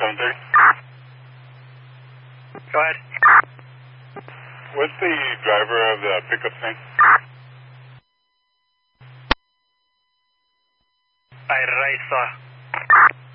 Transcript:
730. Go ahead. What's the driver of the pickup name? Raisa.